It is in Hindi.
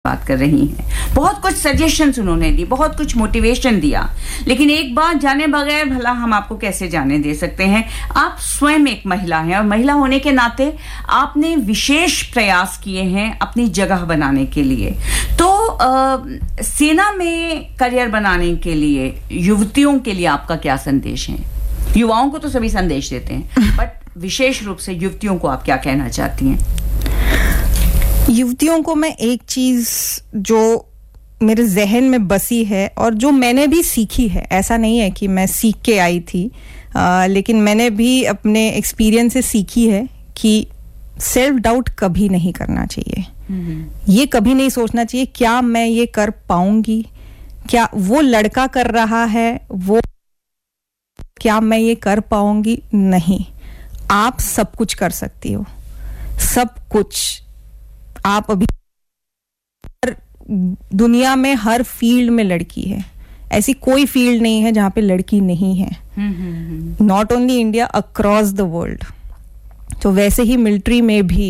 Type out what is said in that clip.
बात कर रही हैं। बहुत कुछ सजेशंस उन्होंने दी, बहुत कुछ मोटिवेशन दिया, लेकिन एक बात जाने बगैर भला हम आपको कैसे जाने दे सकते हैं। आप स्वयं एक महिला हैं और महिला होने के नाते आपने विशेष प्रयास किए हैं अपनी जगह बनाने के लिए। तो सेना में करियर बनाने के लिए युवतियों के लिए आपका क्या संदेश है? युवाओं को तो सभी संदेश देते हैं, बट विशेष रूप से युवतियों को आप क्या कहना चाहती हैं? युवतियों को मैं एक चीज जो मेरे जहन में बसी है और जो मैंने भी सीखी है, ऐसा नहीं है कि मैं सीख के आई थी, लेकिन मैंने भी अपने एक्सपीरियंस से सीखी है कि सेल्फ डाउट कभी नहीं करना चाहिए। ये कभी नहीं सोचना चाहिए क्या मैं ये कर पाऊंगी, क्या वो लड़का कर रहा है वो, क्या मैं ये कर पाऊंगी। नहीं, आप सब कुछ कर सकती हो, सब कुछ। आप अभी दुनिया में हर फील्ड में लड़की है, ऐसी कोई फील्ड नहीं है जहां पे लड़की नहीं है। Not only India, across the world. तो वैसे ही मिलिट्री में भी